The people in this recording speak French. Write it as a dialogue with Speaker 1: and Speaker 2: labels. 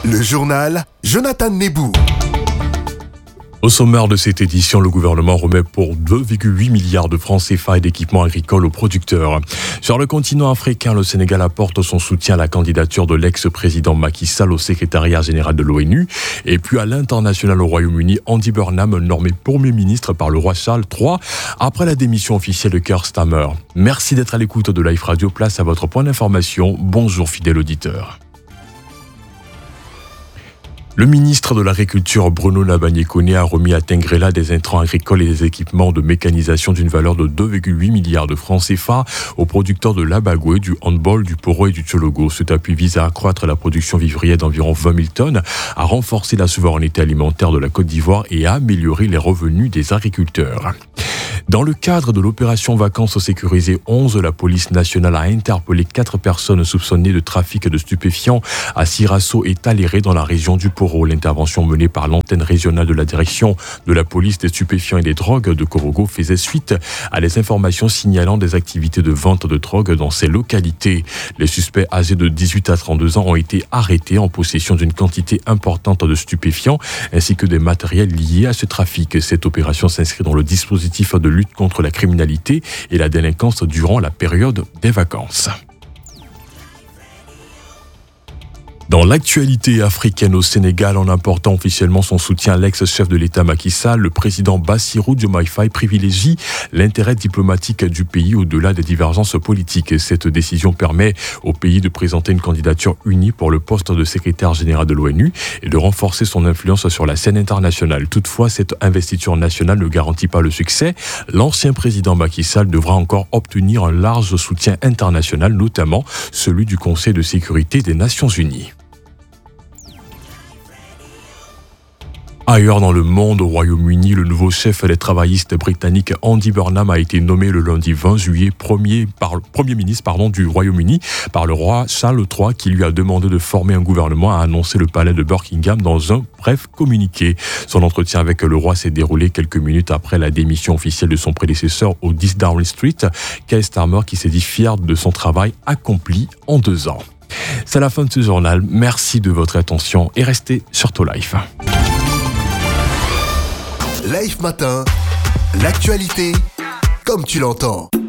Speaker 1: Le journal Jonathan Nebou.
Speaker 2: Au sommaire de cette édition, le gouvernement remet pour 2,8 milliards de francs CFA et d'équipements agricoles aux producteurs. Sur le continent africain, le Sénégal apporte son soutien à la candidature de l'ex-président Macky Sall au secrétariat général de l'ONU. Et puis à l'international au Royaume-Uni, Andy Burnham nommé Premier ministre par le roi Charles III après la démission officielle de Keir Starmer. Merci d'être à l'écoute de Life Radio. Place à votre point d'information. Bonjour fidèle auditeur. Le ministre de l'Agriculture, Bruno Nabagné-Koné, a remis à Tengrela des intrants agricoles et des équipements de mécanisation d'une valeur de 2,8 milliards de francs CFA aux producteurs de l'Abagoué, du Handball, du Poro et du Tchologo. Cet appui vise à accroître la production vivrière d'environ 20 000 tonnes, à renforcer la souveraineté alimentaire de la Côte d'Ivoire et à améliorer les revenus des agriculteurs. Dans le cadre de l'opération Vacances sécurisées 11, la police nationale a interpellé 4 personnes soupçonnées de trafic de stupéfiants à Sirasso et Taléré dans la région du Poro. L'intervention menée par l'antenne régionale de la direction de la police des stupéfiants et des drogues de Korogo faisait suite à des informations signalant des activités de vente de drogue dans ces localités. Les suspects âgés de 18 à 32 ans ont été arrêtés en possession d'une quantité importante de stupéfiants ainsi que des matériels liés à ce trafic. Cette opération s'inscrit dans le dispositif de lutte contre la criminalité et la délinquance durant la période des vacances. Dans l'actualité africaine au Sénégal, en apportant officiellement son soutien à l'ex-chef de l'État Macky Sall, le président Bassirou Diomaye Faye privilégie l'intérêt diplomatique du pays au-delà des divergences politiques. Cette décision permet au pays de présenter une candidature unie pour le poste de secrétaire général de l'ONU et de renforcer son influence sur la scène internationale. Toutefois, cette investiture nationale ne garantit pas le succès. L'ancien président Macky Sall devra encore obtenir un large soutien international, notamment celui du Conseil de sécurité des Nations Unies. Ailleurs dans le monde, au Royaume-Uni, le nouveau chef des travaillistes britanniques Andy Burnham a été nommé le lundi 20 juillet premier ministre du Royaume-Uni par le roi Charles III qui lui a demandé de former un gouvernement, a annoncé le palais de Buckingham dans un bref communiqué. Son entretien avec le roi s'est déroulé quelques minutes après la démission officielle de son prédécesseur au 10 Downing Street, Keir Starmer, qui s'est dit fier de son travail accompli en 2 ans. C'est la fin de ce journal. Merci de votre attention et restez sur Life.
Speaker 1: Life Matin, l'actualité comme tu l'entends.